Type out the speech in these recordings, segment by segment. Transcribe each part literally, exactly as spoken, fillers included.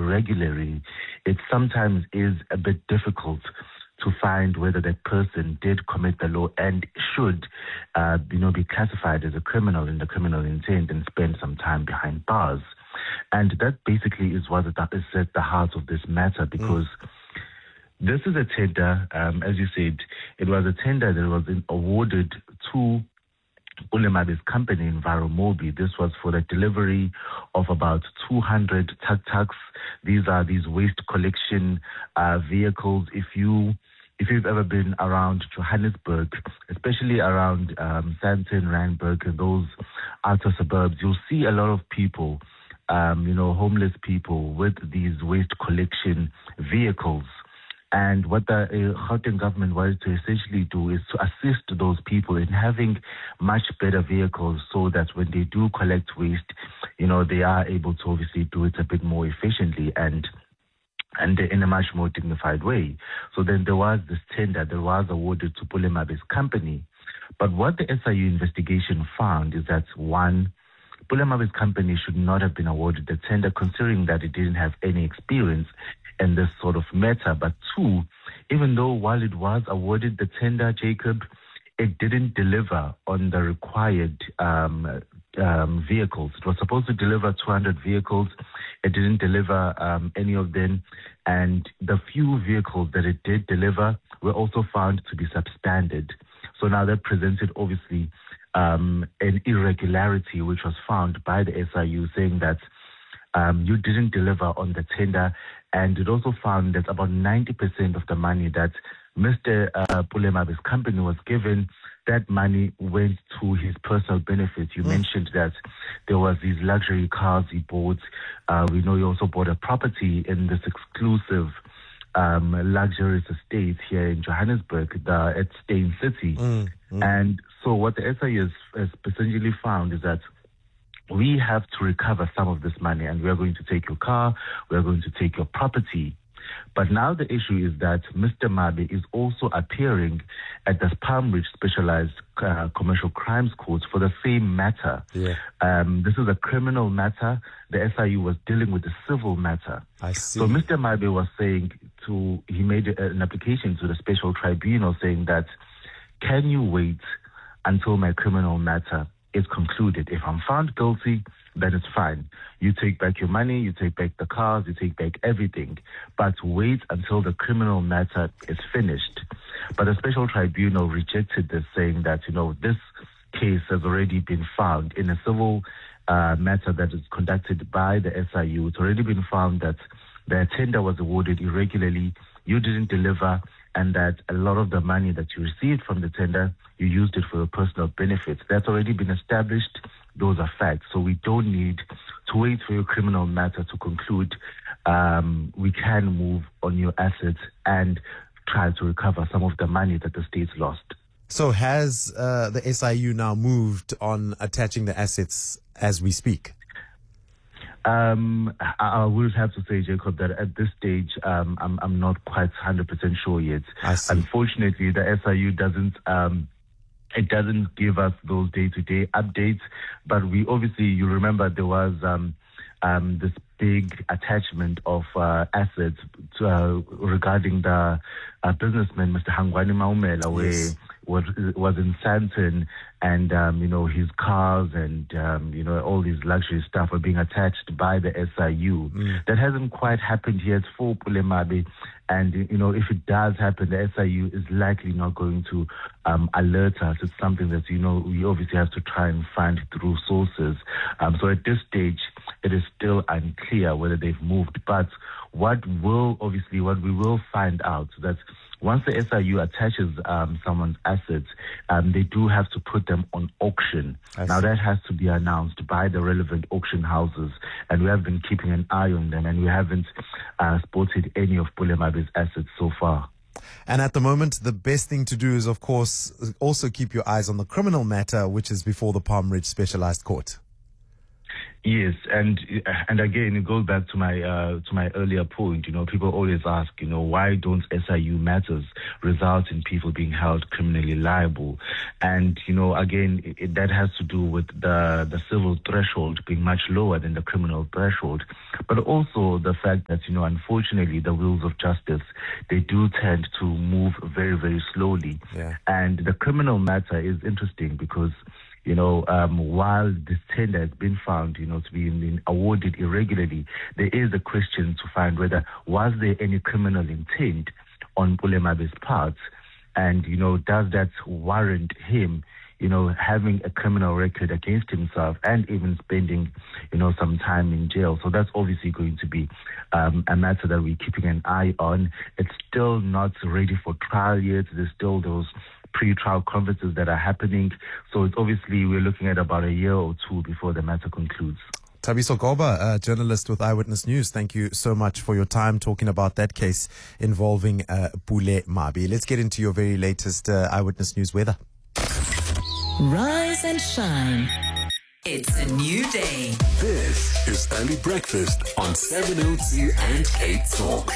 irregularly, it sometimes is a bit difficult to find whether that person did commit the law and should, uh, you know, be classified as a criminal in the criminal intent and spend some time behind bars. And that basically is what is at the heart of this matter, because mm. this is a tender, um, as you said, it was a tender that was awarded to Bulemabe's company in Varomobi. This was for the delivery of about two hundred tuk-tuks. These are these waste collection uh, vehicles. If you If you've ever been around Johannesburg, especially around um, Sandton, Randburg, and those outer suburbs, you'll see a lot of people, um, you know, homeless people with these waste collection vehicles. And what the uh, Gauteng government wanted to essentially do is to assist those people in having much better vehicles so that when they do collect waste, you know, they are able to obviously do it a bit more efficiently and and in a much more dignified way. So then there was this tender that was awarded to Bulemabe's company. But what the S I U investigation found is that, one, Bulemabe's company should not have been awarded the tender considering that it didn't have any experience in this sort of matter. But two, even though while it was awarded the tender, Jacob, it didn't deliver on the required um, um, vehicles. It was supposed to deliver two hundred vehicles. It didn't deliver um, any of them. And the few vehicles that it did deliver were also found to be substandard. So now that presented, obviously, um, an irregularity which was found by the S I U, saying that um, you didn't deliver on the tender. And it also found that about ninety percent of the money that Mister Uh, Bulemabe's company was given, that money went to his personal benefits. You mm. mentioned that there was these luxury cars he bought. Uh, we know he also bought a property in this exclusive um, luxurious estate here in Johannesburg, the, at Steyn City. Mm. Mm. And so what the S I U has, has essentially found is that we have to recover some of this money, and we are going to take your car, we are going to take your property. But now the issue is that Mister Mabe is also appearing at the Palm Ridge Specialized uh, Commercial Crimes Court for the same matter. Yeah. Um, this is a criminal matter. The S I U was dealing with a civil matter. I see. So Mister Mabe was saying to, he made a, an application to the special tribunal saying that, can you wait until my criminal matter is concluded? If I'm found guilty, then it's fine. You take back your money, you take back the cars, you take back everything. But wait until the criminal matter is finished. But the special tribunal rejected this, saying that, you know, this case has already been found in a civil uh, matter that is conducted by the S I U. It's already been found that the tender was awarded irregularly, you didn't deliver, and that a lot of the money that you received from the tender, you used it for your personal benefits. That's already been established. Those are facts. So we don't need to wait for your criminal matter to conclude. Um, we can move on your assets and try to recover some of the money that the state's lost. So has uh, the S I U now moved on attaching the assets as we speak? Um, I, I will have to say, Jacob, that at this stage, um, I'm, I'm not quite one hundred percent sure yet. I see. Unfortunately, the S I U doesn't... Um, It doesn't give us those day-to-day updates, but we obviously, you remember there was um, um, this big attachment of uh, assets to, uh, regarding the uh, businessman, Mister Hangwani Maumela, where yes. was was in Sandton, and um, you know, his cars and um, you know, all these luxury stuff are being attached by the S I U. Mm. That hasn't quite happened yet for Bulemabe, and you know, if it does happen, the S I U is likely not going to um, alert us. It's something that, you know, we obviously have to try and find through sources. Um, so at this stage, it is still unclear whether they've moved. But what will obviously, what we will find out that once the S I U attaches um, someone's assets, um, they do have to put them on auction. Now that has to be announced by the relevant auction houses, and we have been keeping an eye on them, and we haven't uh, spotted any of Bulemabe's assets so far. And at the moment, the best thing to do is, of course, also keep your eyes on the criminal matter, which is before the Palm Ridge Specialized Court. Yes, and and again, it goes back to my uh, to my earlier point. You know, people always ask, you know, why don't S I U matters result in people being held criminally liable? And you know, again, it, that has to do with the the civil threshold being much lower than the criminal threshold, but also the fact that, you know, unfortunately, the wheels of justice, they do tend to move very very slowly. Yeah. And the criminal matter is interesting because, you know, um, while this tender has been found, you know, to be in, in awarded irregularly, there is a question to find whether was there any criminal intent on Pulemabe's part, and, you know, does that warrant him, you know, having a criminal record against himself and even spending, you know, some time in jail. So that's obviously going to be um, a matter that we're keeping an eye on. It's still not ready for trial yet. There's still those pre-trial conferences that are happening. So it's obviously we're looking at about a year or two before the matter concludes. Thabiso Goba, a journalist with Eyewitness News, thank you so much for your time talking about that case involving uh, Pulemabe. Let's get into your very latest uh, Eyewitness News weather. Rise and shine. It's a new day. This is Early Breakfast on seven oh two and Cape Talk.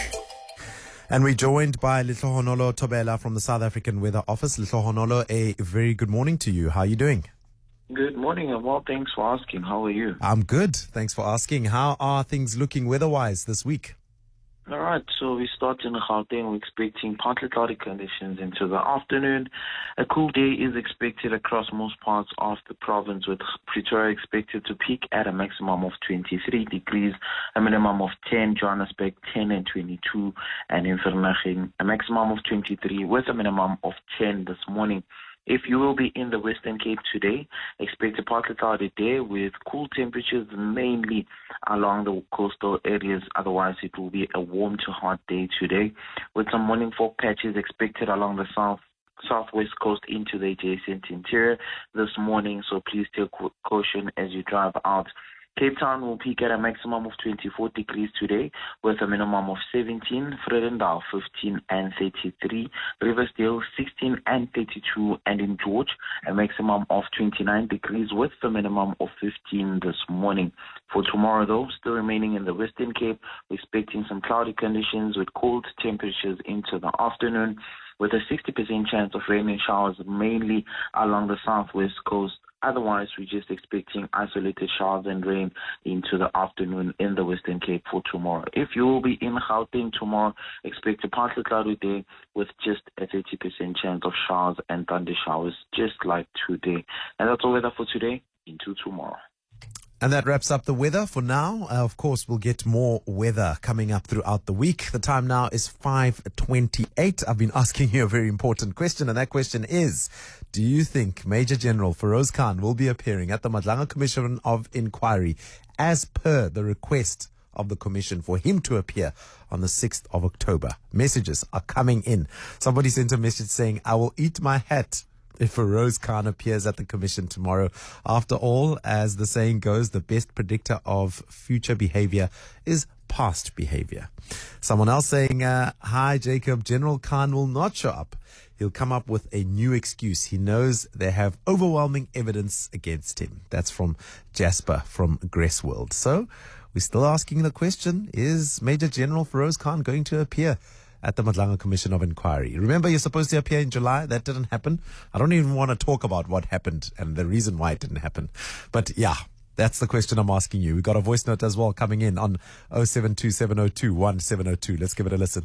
And we're joined by Lehlohonolo Thobela from the South African Weather Office. Lehlohonolo, a very good morning to you. How are you doing? Good morning, and well, thanks for asking. How are you? I'm good. Thanks for asking. How are things looking weather-wise this week? All right, so we start in Gauteng. We're expecting partly cloudy conditions into the afternoon. A cool day is expected across most parts of the province, with Pretoria expected to peak at a maximum of twenty-three degrees, a minimum of ten, Johannesburg ten and twenty-two, and in Vereeniging a maximum of twenty-three with a minimum of ten this morning. If you will be in the Western Cape today, expect a partly cloudy day with cool temperatures mainly along the coastal areas. Otherwise, it will be a warm to hot day today, with some morning fog patches expected along the south southwest coast into the adjacent interior this morning. So please take caution as you drive out. Cape Town will peak at a maximum of twenty-four degrees today with a minimum of seventeen, Vredendal fifteen and thirty-three, Riversdale sixteen and thirty-two, and in George a maximum of twenty-nine degrees with the minimum of fifteen this morning. For tomorrow though, still remaining in the Western Cape, we're expecting some cloudy conditions with cold temperatures into the afternoon, with a sixty percent chance of rain and showers mainly along the southwest coast. Otherwise, we're just expecting isolated showers and rain into the afternoon in the Western Cape for tomorrow. If you will be in Gauteng tomorrow, expect a partly cloudy day with just a thirty percent chance of showers and thunder showers, just like today. And that's all weather for today. Into tomorrow. And that wraps up the weather for now. Uh, of course, we'll get more weather coming up throughout the week. The time now is five twenty-eight. I've been asking you a very important question, and that question is, do you think Major General Feroz Khan will be appearing at the Madlanga Commission of Inquiry as per the request of the commission for him to appear on the sixth of October? Messages are coming in. Somebody sent a message saying, I will eat my hat if Feroz Khan appears at the commission tomorrow. After all, as the saying goes, the best predictor of future behavior is past behavior. Someone else saying, uh, hi, Jacob, General Khan will not show up. He'll come up with a new excuse. He knows they have overwhelming evidence against him. That's from Jasper from Gressworld. So we're still asking the question, is Major General Feroz Khan going to appear at the Madlanga Commission of Inquiry? Remember, you're supposed to appear in July. That didn't happen. I don't even want to talk about what happened and the reason why it didn't happen. But yeah, that's the question I'm asking you. We got a voice note as well coming in on oh seven two seven oh two one seven oh two. Let's give it a listen.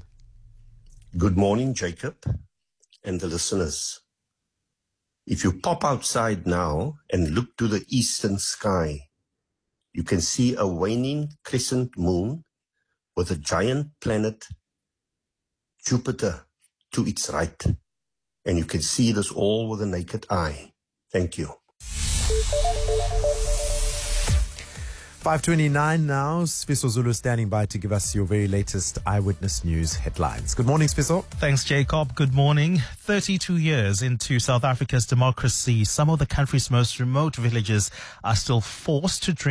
Good morning, Jacob and the listeners. If you pop outside now and look to the eastern sky, you can see a waning crescent moon with a giant planet, Jupiter, to its right. And you can see this all with a naked eye. Thank you. five twenty-nine now. Sfiso Zulu standing by to give us your very latest Eyewitness News headlines. Good morning, Sfiso. Thanks, Jacob. Good morning. thirty-two years into South Africa's democracy, some of the country's most remote villages are still forced to drink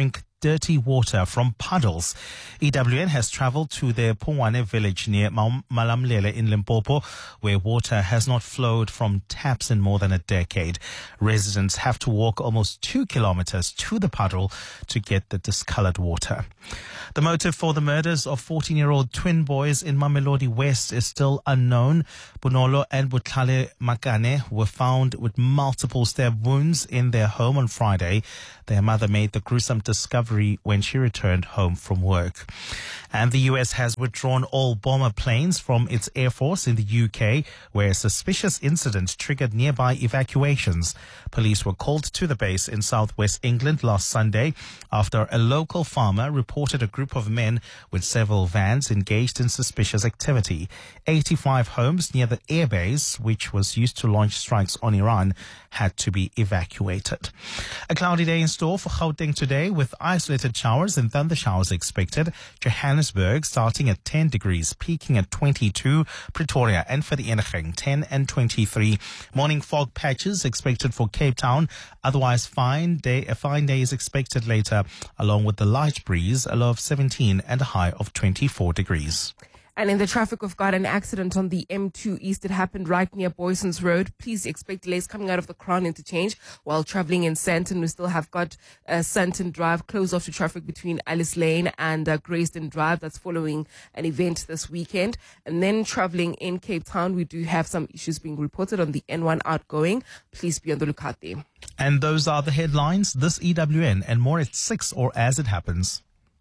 dirty water from puddles. E W N has travelled to the Pongwane village near Malamlele in Limpopo, where water has not flowed from taps in more than a decade. Residents have to walk almost two kilometres to the puddle to get the discoloured water. The motive for the murders of fourteen-year-old twin boys in Mamelodi West is still unknown. Bonolo and Butlale Makane were found with multiple stab wounds in their home on Friday. Their mother made the gruesome discovery when she returned home from work. And the U S has withdrawn all bomber planes from its air force in the U K, where a suspicious incident triggered nearby evacuations. Police were called to the base in southwest England last Sunday after a local farmer reported a group of men with several vans engaged in suspicious activity. eighty-five homes near the airbase, which was used to launch strikes on Iran, had to be evacuated. A cloudy day in store for Gauteng today, with isolated showers and thunder showers expected. Johannesburg starting at ten degrees, peaking at twenty-two. Pretoria and Vereeniging ten and twenty-three. Morning fog patches expected for Cape Town. Otherwise, fine day. A fine day is expected later, along with the light breeze, a low of seventeen and a high of twenty-four degrees. And in the traffic, we've got an accident on the M two East. It happened right near Boyson's Road. Please expect delays coming out of the Crown interchange while traveling in Sandton. We still have got uh, Sandton Drive closed off to traffic between Alice Lane and uh, Greyston Drive. That's following an event this weekend. And then traveling in Cape Town, we do have some issues being reported on the N one outgoing. Please be on the lookout there. And those are the headlines. This E W N and more at six or as it happens.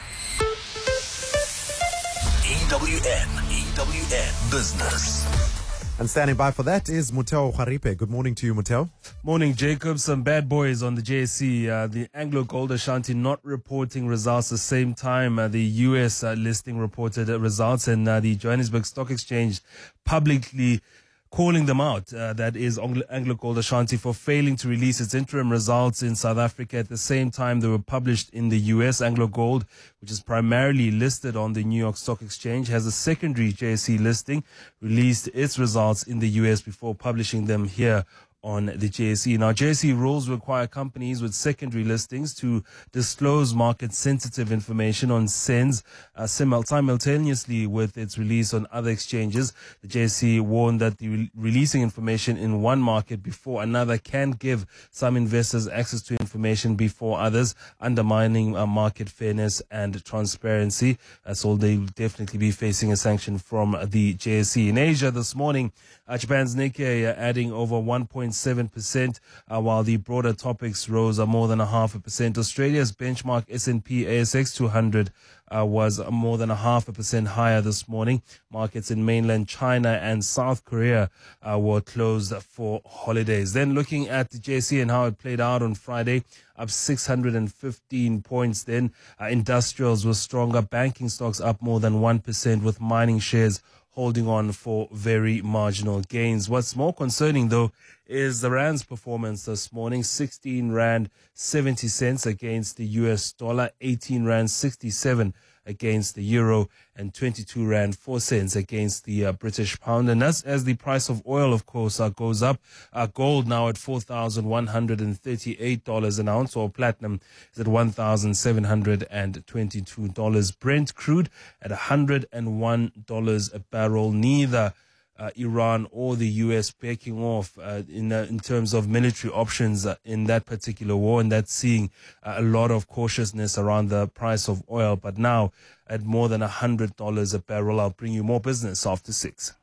E W N, E W N Business. And standing by for that is Muteo Kharipe. Good morning to you, Muteo. Morning, Jacob. Some bad boys on the J S C. Uh, the Anglo Gold Ashanti not reporting results the same time. Uh, the U S uh, listing reported uh, results, and uh, the Johannesburg Stock Exchange publicly calling them out. Uh, that is Anglo Gold Ashanti for failing to release its interim results in South Africa at the same time they were published in the U S. Anglo Gold, which is primarily listed on the New York Stock Exchange, has a secondary J S C listing, released its results in the U S before publishing them here on the J S E. Now, J S E rules require companies with secondary listings to disclose market-sensitive information on S E N S uh, simultaneously with its release on other exchanges. The J S E warned that the re- releasing information in one market before another can give some investors access to information before others, undermining uh, market fairness and transparency. Uh, so they'll definitely be facing a sanction from the J S E. In Asia this morning, uh, Japan's Nikkei uh, adding over one point seven percent, uh, while the broader topics rose uh, more than a half a percent. Australia's benchmark S and P A S X two hundred uh, was uh, more than a half a percent higher this morning. Markets in mainland China and South Korea uh, were closed for holidays. Then looking at the J S E and how it played out on Friday, up six hundred fifteen points. Then uh, industrials were stronger. Banking stocks up more than one percent, with mining shares holding on for very marginal gains. What's more concerning, though, is the Rand's performance this morning. sixteen Rand seventy cents against the U S dollar, eighteen Rand sixty-seven against the euro, and twenty-two Rand four cents against the uh, British pound. And that's as the price of oil, of course, uh, goes up. Uh, gold now at four thousand one hundred thirty-eight dollars an ounce, or platinum is at one thousand seven hundred twenty-two dollars. Brent crude at one hundred one dollars a barrel. Neither Uh, Iran or the U S backing off uh, in uh, in terms of military options uh, in that particular war, and that's seeing uh, a lot of cautiousness around the price of oil. But now at more than one hundred dollars a barrel, I'll bring you more business after six.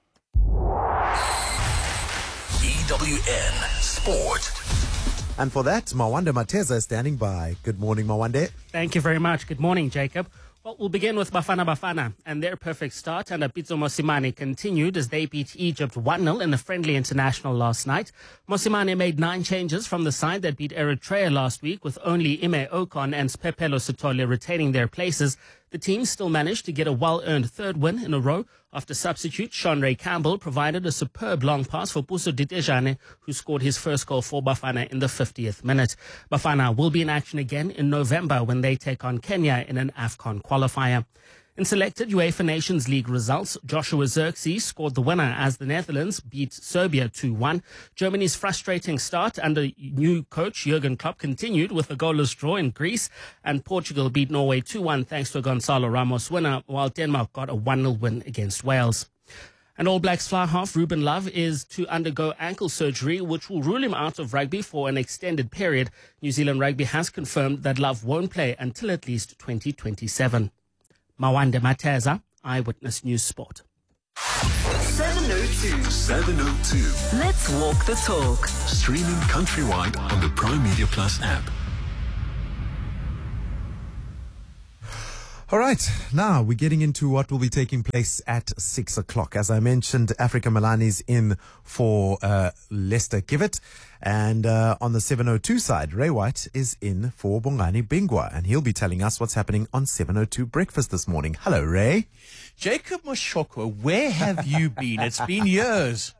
E W N Sport. And for that, Mawande Mateza is standing by. Good morning, Mawande. Thank you very much. Good morning, Jacob. Well, we'll begin with Bafana Bafana, and their perfect start under Pitso Mosimane continued as they beat Egypt one nil in a friendly international last night. Mosimane made nine changes from the side that beat Eritrea last week, with only Ime Okon and Pepelo Sotole retaining their places. The team still managed to get a well-earned third win in a row after substitute Sean Ray Campbell provided a superb long pass for Puso Ditejane, who scored his first goal for Bafana in the fiftieth minute. Bafana will be in action again in November when they take on Kenya in an AFCON qualifier. In selected UEFA Nations League results, Joshua Zirkzee scored the winner as the Netherlands beat Serbia two one. Germany's frustrating start under new coach Jurgen Klopp continued with a goalless draw in Greece, and Portugal beat Norway two one thanks to a Gonzalo Ramos winner, while Denmark got a one nil win against Wales. And All Blacks fly half Ruben Love is to undergo ankle surgery, which will rule him out of rugby for an extended period. New Zealand Rugby has confirmed that Love won't play until at least twenty twenty-seven. Mawande Mateza, Eyewitness News Sport. seven oh two. seven oh two. Let's walk the talk. Streaming countrywide on the Prime Media Plus app. All right, now we're getting into what will be taking place at six o'clock. As I mentioned, Africa Milani's in for uh, Lester Kivet. And uh, on the seven oh two side, Ray White is in for Bongani Bingwa. And he'll be telling us what's happening on seven oh two Breakfast this morning. Hello, Ray. Jacob Mashokwa, where have you been? It's been years.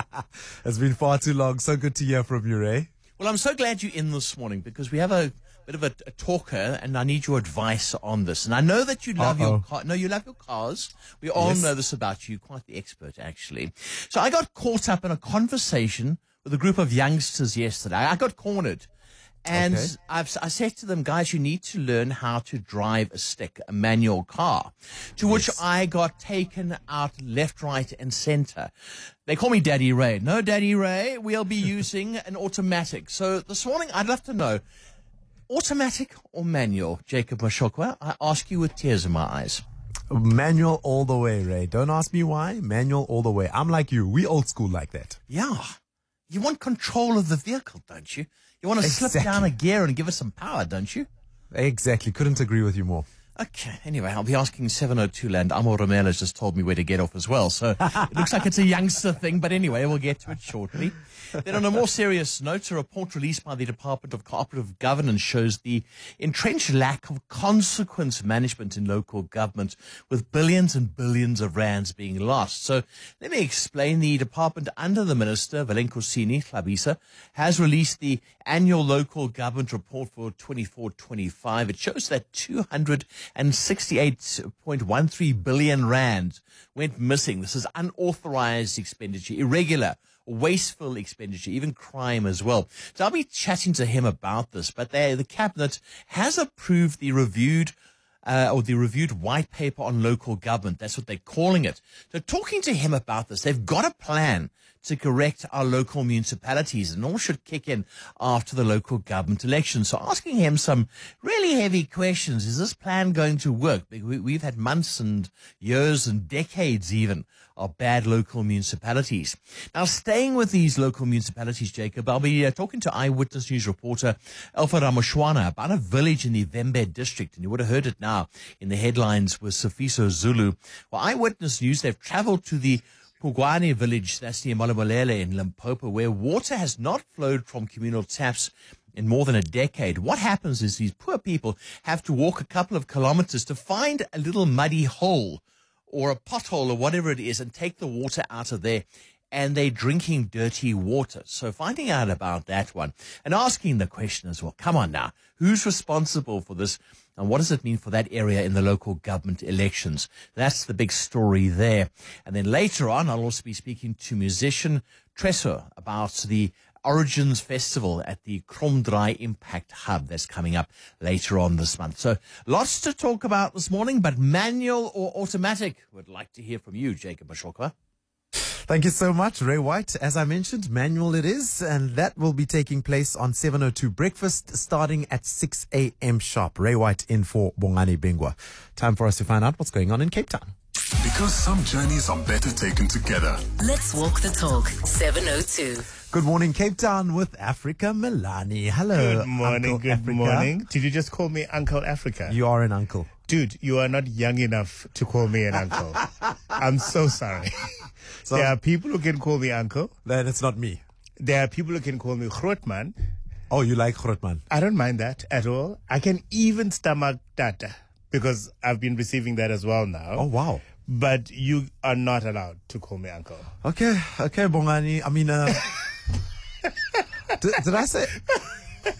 It's been far too long. So good to hear from you, Ray. Well, I'm so glad you're in this morning because we have a bit of a, a talker, and I need your advice on this. And I know that you love Uh-oh. your car. No, you love your cars. We all Yes. know this about you. Quite the expert, actually. So I got caught up in a conversation with a group of youngsters yesterday. I got cornered. And Okay. I've, I said to them, guys, you need to learn how to drive a stick, a manual car. To which Yes. I got taken out left, right, and center. They call me Daddy Ray. No, Daddy Ray, we'll be using an automatic. So this morning, I'd love to know, automatic or manual, Jacob Mashokwa? I ask you with tears in my eyes. Manual all the way, Ray. Don't ask me why. Manual all the way. I'm like you. We old school like that. Yeah. You want control of the vehicle, don't you? You want to slip Exactly. down a gear and give us some power, don't you? Exactly. Couldn't agree with you more. Okay, anyway, I'll be asking seven oh two Land. Amo Romel has just told me where to get off as well, so it looks like it's a youngster thing, but anyway, we'll get to it shortly. Then on a more serious note, a report released by the Department of Cooperative Governance shows the entrenched lack of consequence management in local government, with billions and billions of rands being lost. So let me explain. The department under the Minister, Valenkosini Hlabisa, has released the annual local government report for twenty-four twenty-five. It shows that two hundred sixty-eight point one three billion rand went missing. This is unauthorized expenditure, irregular, wasteful expenditure, even crime as well. So I'll be chatting to him about this, but they, the Cabinet has approved the reviewed Uh, or the reviewed white paper on local government. That's what they're calling it. So talking to him about this, they've got a plan to correct our local municipalities, and all should kick in after the local government elections. So asking him some really heavy questions. Is this plan going to work? We, we've had months and years and decades even of bad local municipalities. Now, staying with these local municipalities, Jacob, I'll be uh, talking to Eyewitness News reporter Alpha Ramoshwana about a village in the Vembe district, and you would have heard it now in the headlines with Sofiso Zulu. Well, Eyewitness News, they've traveled to the Pugwane village, that's near Malamolele in Limpopo, where water has not flowed from communal taps in more than a decade. What happens is these poor people have to walk a couple of kilometers to find a little muddy hole or a pothole or whatever it is and take the water out of there, and they're drinking dirty water. So finding out about that one and asking the question as well, come on now, who's responsible for this and what does it mean for that area in the local government elections? That's the big story there. And then later on, I'll also be speaking to musician Tresso about the Origins Festival at the Kromdraai Impact Hub that's coming up later on this month. So lots to talk about this morning, but manual or automatic? Would like to hear from you, Jacob Mashokwa. Thank you so much, Ray White. As I mentioned, manual it is, and that will be taking place on seven oh two Breakfast starting at six a.m. sharp. Ray White in for Bongani Bingwa. Time for us to find out what's going on in Cape Town. Because some journeys are better taken together. Let's walk the talk. seven oh two. Good morning, Cape Town with Africa Milani. Hello. Good morning, Uncle good Africa. morning. Did you just call me Uncle Africa? You are an uncle. Dude, you are not young enough to call me an uncle. I'm so sorry. So, there are people who can call me uncle. Then it's not me. There are people who can call me Grootman. Oh, you like Grootman? I don't mind that at all. I can even stomach Tata because I've been receiving that as well now. Oh, wow. But you are not allowed to call me uncle. Okay, okay, Bongani. I mean, uh, did, did I say...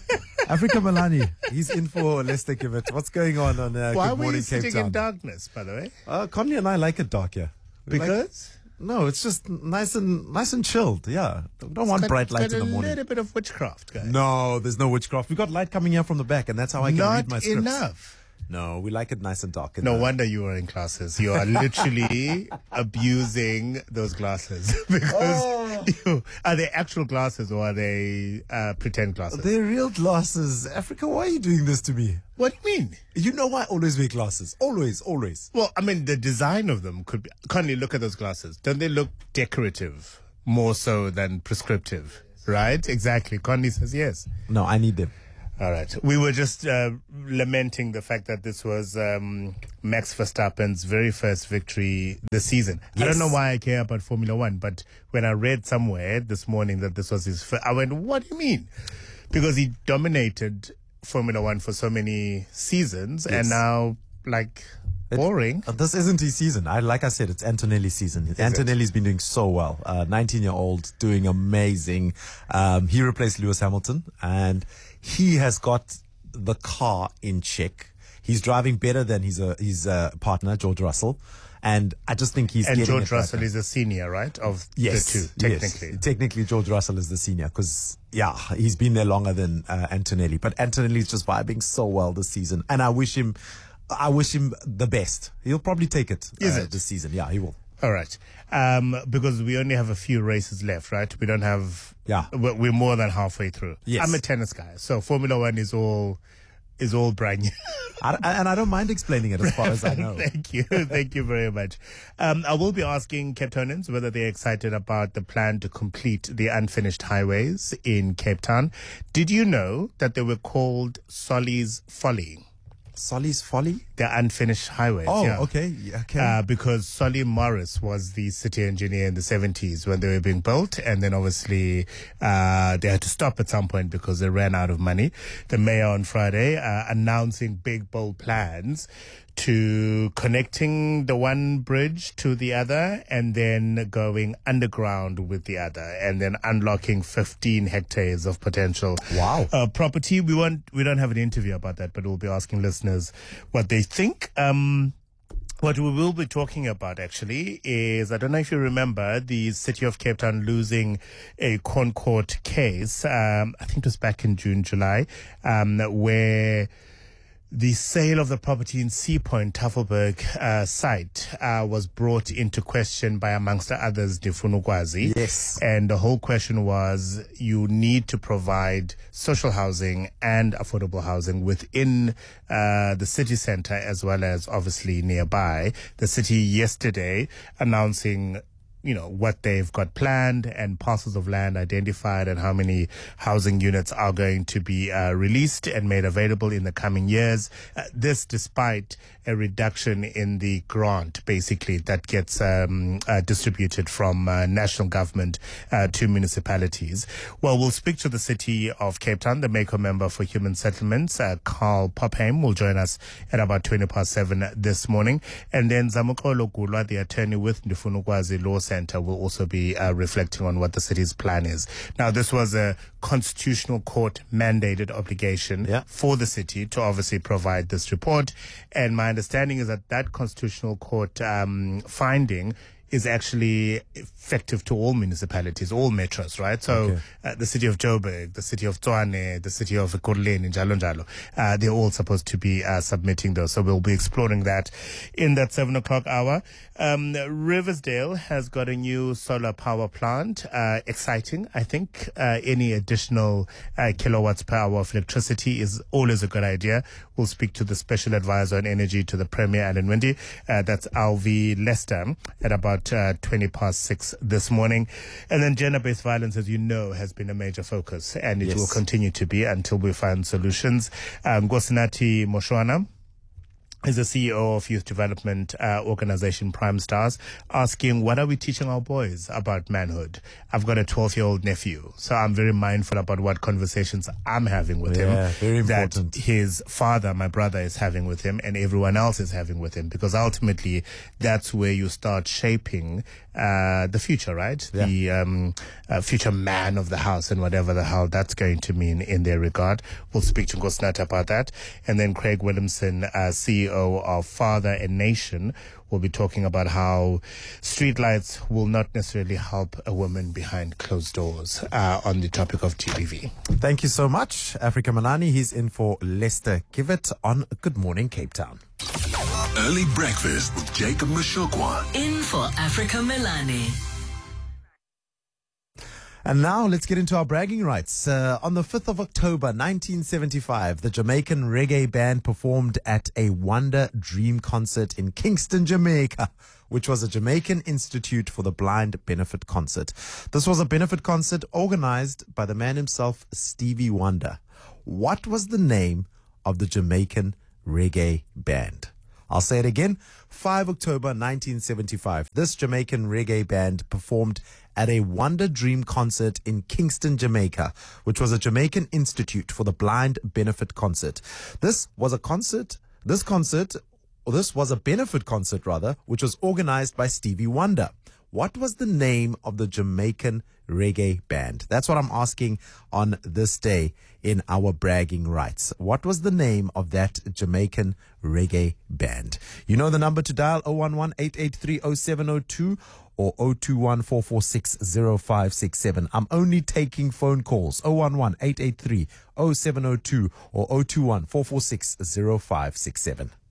Africa Malani, he's in for Lester Kivet. What's going on on uh, Why Good were Morning you Cape sitting Town? in darkness, by the way? Uh, Connie and I like it dark, yeah. We like- Because? no, it's just nice and nice and chilled. Yeah, don't, don't want It's got- bright it's lights got in the a morning. little bit of witchcraft, guys. No, there's no witchcraft. We got light coming here from the back, and that's how I can Not read my scripts. enough. No, we like it nice and dark. No wonder you are in classes. You are literally abusing those glasses because Oh. you, are they actual glasses or are they uh, pretend glasses? They're real glasses. Africa, why are you doing this to me? What do you mean? You know I always wear glasses. Always, always. Well, I mean, the design of them could be. Can't you look at those glasses? Don't they look decorative more so than prescriptive? Right? Exactly. Connie says yes. No, I need them. All right. We were just uh, lamenting the fact that this was um, Max Verstappen's very first victory this season. I Yes. don't know why I care about Formula One, but when I read somewhere this morning that this was his first, I went, what do you mean? Because he dominated Formula One for so many seasons Yes. and now, like, boring. Uh, This isn't his season. I like I said, it's Antonelli's season. Antonelli's been doing so well. Uh, nineteen-year-old, doing amazing. Um, he replaced Lewis Hamilton, and he has got the car in check. He's driving better than his uh, his uh, partner George Russell, and I just think he's And getting George it right Russell now. is a senior, right? Of Yes, the two, technically. yes. Technically, George Russell is the senior because, yeah, he's been there longer than uh, Antonelli. But Antonelli's just vibing so well this season, and I wish him, I wish him the best. He'll probably take it, Is uh, it? this season. Yeah, he will. All right. Um, because we only have a few races left, right? We don't have. Yeah. We're, we're more than halfway through. Yes. I'm a tennis guy, so Formula One is all is all brand new. I, and I don't mind explaining it as far as I know. Thank you. Thank you very much. Um, I will be asking Cape Townans whether they're excited about the plan to complete the unfinished highways in Cape Town. Did you know that they were called Solly's Folly? Solly's Folly? They're unfinished highways. Oh, yeah. okay. Yeah, okay. Uh, because Solly Morris was the city engineer in the seventies when they were being built. And then obviously, uh, they had to stop at some point because they ran out of money. The mayor on Friday, uh, announcing big, bold plans to connecting the one bridge to the other and then going underground with the other and then unlocking fifteen hectares of potential Wow. uh, property. We won't, we don't have an interview about that, but we'll be asking listeners what they think. Um, What we will be talking about actually is, I don't know if you remember, the city of Cape Town losing a Concord case. Um, I think it was back in June, July, um, where the sale of the property in Sea Point, Tafelberg uh, site uh, was brought into question by, amongst others, Ndifunukwazi. Yes. And the whole question was, you need to provide social housing and affordable housing within uh, the city center as well as obviously nearby. The city yesterday announcing, you know, what they've got planned and parcels of land identified and how many housing units are going to be uh, released and made available in the coming years. Uh, this despite a reduction in the grant, basically, that gets um, uh, distributed from uh, national government uh, to municipalities. Well, we'll speak to the city of Cape Town. The MACO member for human settlements, uh, Carl Popham, will join us at about twenty past seven this morning. And then Zamukolo Gulwa, the attorney with Ndifunukwazi Law Center, will also be uh, reflecting on what the city's plan is. Now, this was a constitutional court mandated obligation Yeah. for the city to obviously provide this report. And my understanding is that that constitutional court um, finding is actually effective to all municipalities, all metros, right? So Okay. uh, the city of Joburg, the city of Tshwane, the city of Kurleni, Njalo Njalo, uh, they're all supposed to be uh, submitting those. So we'll be exploring that in that seven o'clock hour. Um, Riversdale has got a new solar power plant. Uh, exciting, I think. Uh, any additional uh, kilowatts per hour of electricity is always a good idea. We'll speak to the special advisor on energy to the Premier, Alan Wendy. Uh, that's Alvi Lester at about uh, twenty past six this morning. And then gender-based violence, as you know, has been a major focus, and it Yes. will continue to be until we find solutions. Um, Gosinati Moshwana, is the C E O of youth development uh, organization Prime Stars, asking, what are we teaching our boys about manhood? I've got a twelve-year-old nephew, so I'm very mindful about what conversations I'm having with Yeah, him, very important. that his father, my brother, is having with him, and everyone else is having with him, because ultimately that's where you start shaping uh, the future, right? Yeah. The um, uh, future man of the house, and whatever the hell that's going to mean in their regard. We'll speak to Nkosinathi about that. And then Craig Williamson, uh, C E O of Father and Nation, will be talking about how streetlights will not necessarily help a woman behind closed doors uh, on the topic of G B V. Thank you so much, Africa Manani. He's in for Lester Kivett on Good Morning Cape Town. Early breakfast with Jacob Mashokwa. In for Africa Melani. And now let's get into our bragging rights. Uh, on the fifth of October, nineteen seventy-five, the Jamaican reggae band performed at a Wonder Dream concert in Kingston, Jamaica, which was a Jamaican Institute for the Blind benefit concert. This was a benefit concert organized by the man himself, Stevie Wonder. What was the name of the Jamaican reggae band? I'll say it again. the fifth of October, nineteen seventy-five. This Jamaican reggae band performed at a Wonder Dream concert in Kingston, Jamaica, which was a Jamaican Institute for the Blind benefit concert. This was a concert, this concert, or this was a benefit concert rather, which was organized by Stevie Wonder. What was the name of the Jamaican reggae band? That's what I'm asking on this day in our bragging rights. What was the name of that Jamaican reggae band? You know the number to dial, zero one one, eight eight three, zero seven zero two or zero two one, four four six, zero five six seven. I'm only taking phone calls, zero one one, eight eight three, zero seven zero two or zero two one, four four six, zero five six seven.